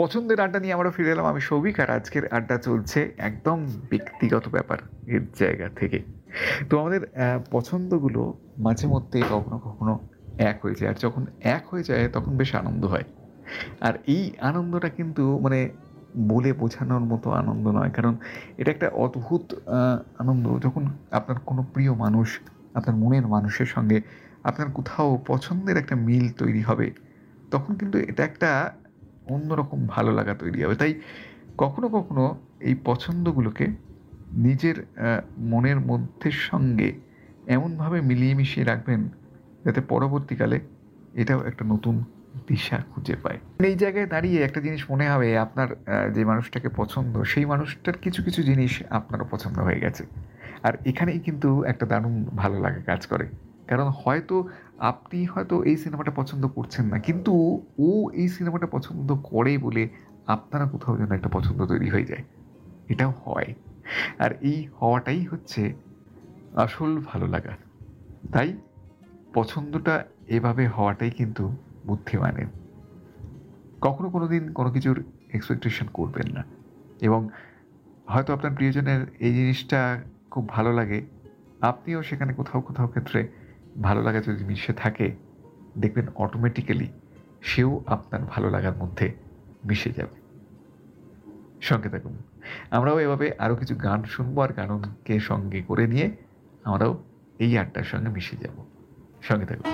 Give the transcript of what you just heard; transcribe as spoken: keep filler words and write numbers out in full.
পছন্দের আড্ডা নিয়ে আবারও ফিরে এলাম আমি সৌভিক, আর আজকের আড্ডা চলছে একদম ব্যক্তিগত ব্যাপার এর জায়গা থেকে। তো আমাদের আহ, পছন্দগুলো মাঝে মধ্যে কখনো কখনো এক হয়ে যায়, আর যখন এক হয়ে যায় তখন বেশ আনন্দ হয়। আর এই আনন্দটা কিন্তু মানে বলে বোঝানোর মতো আনন্দ নয়, কারণ এটা একটা অদ্ভুত আহ, আনন্দ যখন আপনার কোনো প্রিয় মানুষ, আপনার মনের মানুষের সঙ্গে আপনার কোথাও পছন্দের একটা মিল তৈরি হবে, তখন কিন্তু এটা একটা অন্যরকম ভালো লাগা তৈরি হবে। তাই কখনো কখনো এই পছন্দগুলোকে নিজের আহ, মনের মধ্যের সঙ্গে এমনভাবে মিলিয়ে মিশিয়ে রাখবেন যাতে পরবর্তীকালে এটাও একটা নতুন দিশা খুঁজে পায়। এই জায়গায় দাঁড়িয়ে একটা জিনিস মনে হবে, আপনার আহ, যে মানুষটাকে পছন্দ সেই মানুষটার কিছু কিছু জিনিস আপনারও পছন্দ হয়ে গেছে। আর এখানেই কিন্তু একটা দারুণ ভালো লাগা কাজ করে, কারণ হয়তো আপনি হয়তো এই সিনেমাটা পছন্দ করছেন না, কিন্তু ও এই সিনেমাটা পছন্দ করে বলে আপনারা কোথাও যেন একটা পছন্দ তৈরি হয়ে যায়। এটাও হয়। আর এই হওয়াটাই হচ্ছে আসল ভালো লাগা। তাই পছন্দটা এভাবে হওয়াটাই কিন্তু বুদ্ধিমানের। কখনো কোনো দিন কোনো কিছুর এক্সপেকটেশন করবেন না, এবং হয়তো আপনার প্রিয়জনের এই জিনিসটা খুব ভালো লাগে, আপনিও সেখানে কোথাও কোথাও ক্ষেত্রে ভালো লাগা যদি মিশে থাকে, দেখবেন অটোমেটিক্যালি সেও আপনার ভালো লাগার মধ্যে মিশে যাবে। সঙ্গে থাকুন, আমরাও এভাবে আরও কিছু গান শুনবো, আর গানকে সঙ্গে করে নিয়ে আমরাও এই আড্ডার সঙ্গে মিশে যাব। সঙ্গে থাকুন।